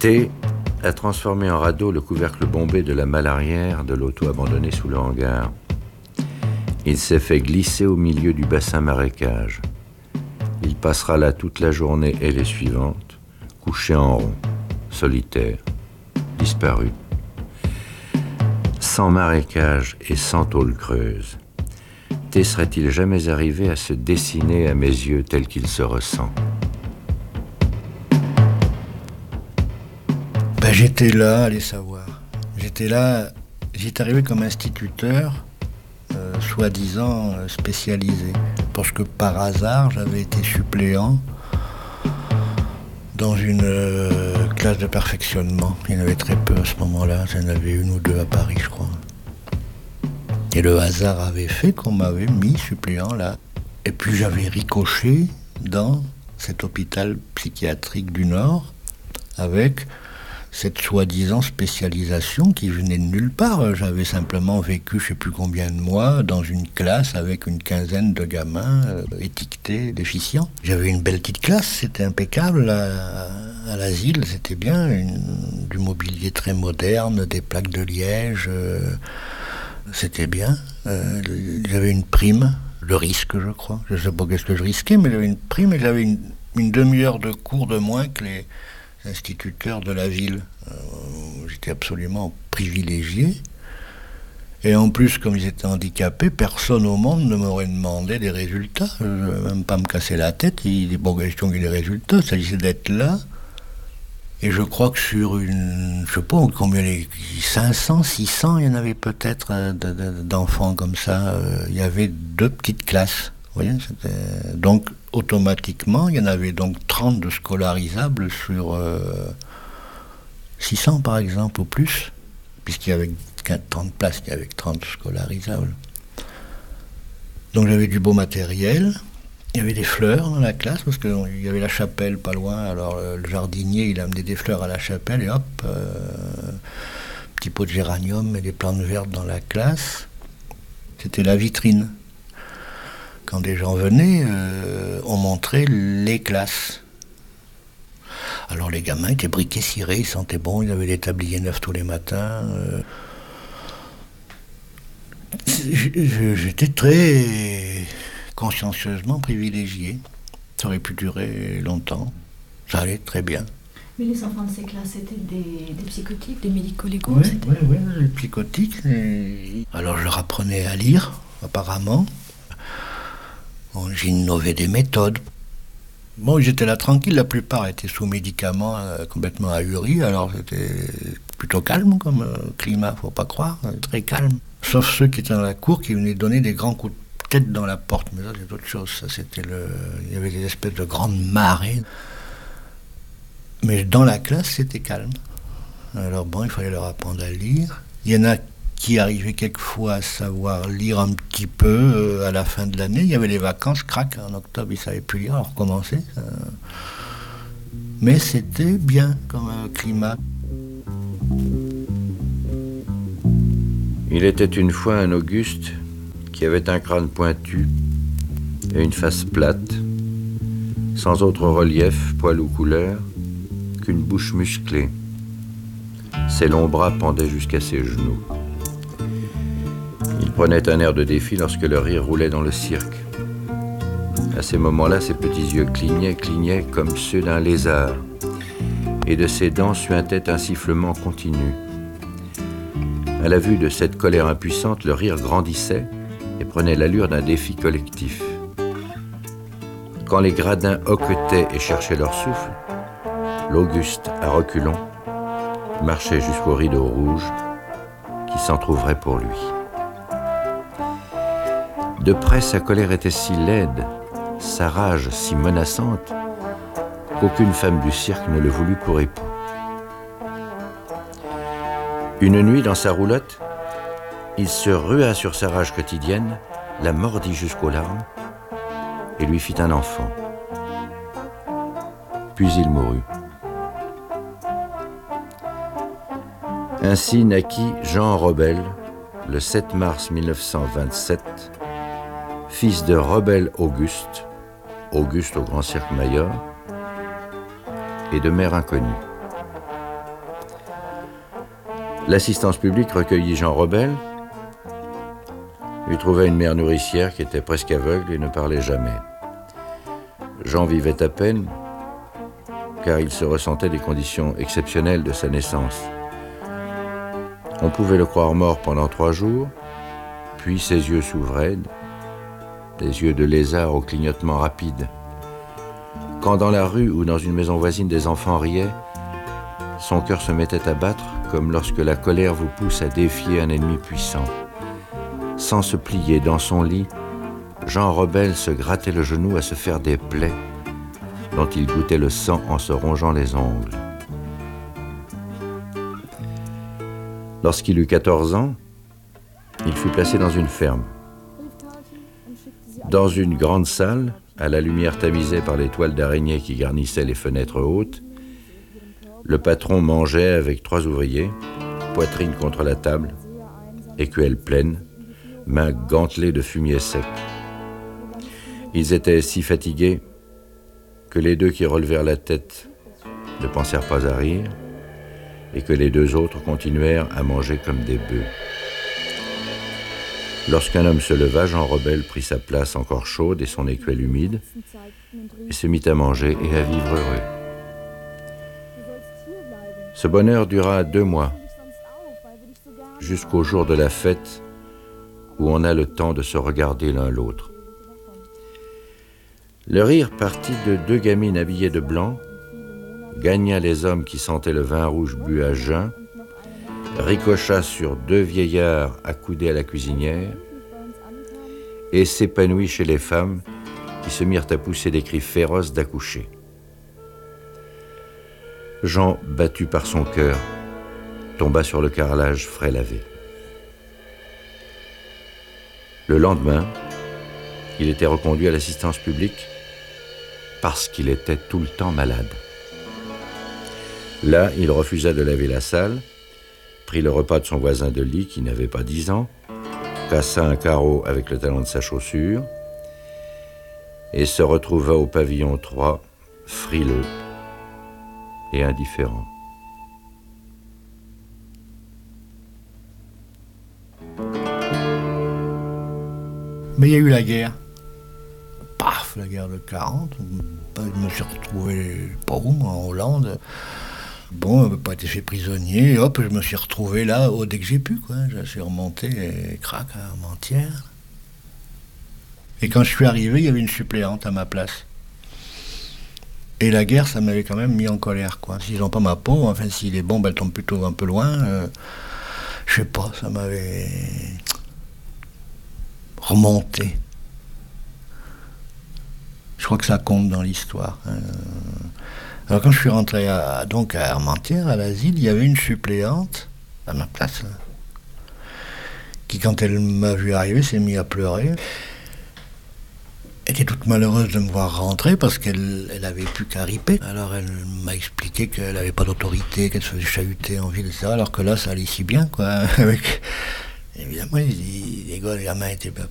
T a transformé en radeau le couvercle bombé de la malle arrière de l'auto abandonnée sous le hangar. Il s'est fait glisser au milieu du bassin marécage. Il passera là toute la journée et les suivantes, couché en rond, solitaire, disparu. Sans marécage et sans tôle creuse, T serait-il jamais arrivé à se dessiner à mes yeux tel qu'il se ressent? J'étais là, allez savoir. J'étais là, j'étais arrivé comme instituteur, soi-disant spécialisé. Parce que par hasard, j'avais été suppléant dans une classe de perfectionnement. Il y en avait très peu à ce moment-là, j'en avais une ou deux à Paris, je crois. Et le hasard avait fait qu'on m'avait mis suppléant là. Et puis j'avais ricoché dans cet hôpital psychiatrique du Nord avec cette soi-disant spécialisation qui venait de nulle part. J'avais simplement vécu je ne sais plus combien de mois dans une classe avec une quinzaine de gamins étiquetés déficients. J'avais une belle petite classe, c'était impeccable. À l'asile, c'était bien. Du mobilier très moderne, des plaques de liège. C'était bien. J'avais une prime, le risque je crois. Je ne sais pas qu'est-ce que je risquais, mais j'avais une prime et j'avais une demi-heure de cours de moins que les instituteurs de la ville. J'étais absolument privilégié. Et en plus, comme ils étaient handicapés, personne au monde ne m'aurait demandé des résultats. Je ne vais même pas me casser la tête. Il est pas question qu'il y ait des résultats. Il s'agissait d'être là. Et je crois que sur une... Je sais pas combien... 500, 600, il y en avait peut-être d'enfants comme ça. Il y avait 2 petites classes. Vous voyez, donc, automatiquement, il y en avait donc 30 de scolarisables sur 600, par exemple, ou plus, puisqu'il y avait 30 places, il y avait 30 scolarisables. Donc, j'avais du beau matériel. Il y avait des fleurs dans la classe, parce qu'il y avait la chapelle pas loin. Alors, le jardinier, il amenait des fleurs à la chapelle, et hop, petit pot de géranium et des plantes vertes dans la classe. C'était la vitrine. Quand des gens venaient, on montrait les classes. Alors les gamins étaient briqués, cirés, ils sentaient bon, ils avaient des tabliers neufs tous les matins. J'étais très consciencieusement privilégié. Ça aurait pu durer longtemps. Ça allait très bien. Mais les enfants de ces classes, c'était des psychotiques, des médico-légaux? Oui, des psychotiques. Alors je leur apprenais à lire, apparemment. J'innovais des méthodes. Bon, j'étais là tranquille, la plupart étaient sous médicaments complètement ahuris, alors c'était plutôt calme comme climat, faut pas croire, très calme. Sauf ceux qui étaient dans la cour qui venaient donner des grands coups de tête dans la porte, mais ça c'est autre chose, ça c'était il y avait des espèces de grandes marées. Mais dans la classe c'était calme. Alors bon, il fallait leur apprendre à lire. Il y en a qui arrivait quelquefois à savoir lire un petit peu à la fin de l'année. Il y avait les vacances, crac, en octobre, ils ne savaient plus lire, alors recommencer. Mais c'était bien comme climat. Il était une fois un Auguste qui avait un crâne pointu et une face plate, sans autre relief, poil ou couleur, qu'une bouche musclée. Ses longs bras pendaient jusqu'à ses genoux. Il prenait un air de défi lorsque le rire roulait dans le cirque. À ces moments-là, ses petits yeux clignaient comme ceux d'un lézard, et de ses dents suintait un sifflement continu. À la vue de cette colère impuissante, le rire grandissait et prenait l'allure d'un défi collectif. Quand les gradins hoquetaient et cherchaient leur souffle, l'Auguste, à reculons, marchait jusqu'au rideau rouge qui s'entr'ouvrait pour lui. De près, sa colère était si laide, sa rage si menaçante, qu'aucune femme du cirque ne le voulut pour époux. Une nuit, dans sa roulotte, il se rua sur sa rage quotidienne, la mordit jusqu'aux larmes et lui fit un enfant. Puis il mourut. Ainsi naquit Jean Robel, le 7 mars 1927, fils de Robel Auguste, Auguste au Grand Cirque Mayor, et de mère inconnue. L'assistance publique recueillit Jean Rebel, lui trouva une mère nourricière qui était presque aveugle et ne parlait jamais. Jean vivait à peine, car il se ressentait des conditions exceptionnelles de sa naissance. On pouvait le croire mort pendant 3 jours, puis ses yeux s'ouvraient, des yeux de lézard au clignotement rapide. Quand dans la rue ou dans une maison voisine des enfants riaient, son cœur se mettait à battre comme lorsque la colère vous pousse à défier un ennemi puissant. Sans se plier dans son lit, Jean Rebel se grattait le genou à se faire des plaies dont il goûtait le sang en se rongeant les ongles. Lorsqu'il eut 14 ans, il fut placé dans une ferme. Dans une grande salle, à la lumière tamisée par les toiles d'araignée qui garnissaient les fenêtres hautes, le patron mangeait avec 3 ouvriers, poitrine contre la table, écuelle pleine, mains gantelées de fumier sec. Ils étaient si fatigués que les 2 qui relevèrent la tête ne pensèrent pas à rire et que les 2 autres continuèrent à manger comme des bœufs. Lorsqu'un homme se leva, Jean Rebel prit sa place encore chaude et son écuelle humide et se mit à manger et à vivre heureux. Ce bonheur dura 2 mois, jusqu'au jour de la fête où on a le temps de se regarder l'un l'autre. Le rire partit de 2 gamines habillées de blanc, gagna les hommes qui sentaient le vin rouge bu à jeun, ricocha sur 2 vieillards accoudés à la cuisinière et s'épanouit chez les femmes qui se mirent à pousser des cris féroces d'accoucher. Jean, battu par son cœur, tomba sur le carrelage frais lavé. Le lendemain, il était reconduit à l'assistance publique parce qu'il était tout le temps malade. Là, il refusa de laver la salle, prit le repas de son voisin de lit qui n'avait pas 10 ans, cassa un carreau avec le talon de sa chaussure et se retrouva au pavillon 3, frileux et indifférent. Mais il y a eu la guerre. Paf, la guerre de 40. Je me suis retrouvé, pas où, en Hollande. Bon, je n'avais pas été fait prisonnier. Hop, je me suis retrouvé là, dès que j'ai pu, quoi. Je suis remonté, et crac, à Armentières. Et quand je suis arrivé, il y avait une suppléante à ma place. Et la guerre, ça m'avait quand même mis en colère, quoi. S'ils n'ont pas ma peau, enfin, si les bombes, elles tombent plutôt un peu loin, je sais pas, ça m'avait remonté. Je crois que ça compte dans l'histoire. Alors quand je suis rentré donc à Armentières, à l'asile, il y avait une suppléante à ma place, là, qui quand elle m'a vu arriver s'est mise à pleurer. Elle était toute malheureuse de me voir rentrer parce qu'elle avait plus qu'à riper. Alors elle m'a expliqué qu'elle n'avait pas d'autorité, qu'elle se faisait chahuter en ville, etc. Alors que là, ça allait si bien, quoi. Évidemment, les gamins étaient